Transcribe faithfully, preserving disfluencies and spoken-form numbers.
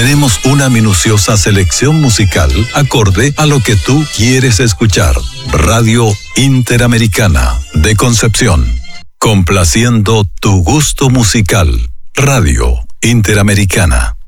tenemos una minuciosa selección musical acorde a lo que tú quieres escuchar. Radio Interamericana de Concepción, complaciendo tu gusto musical. Radio Interamericana.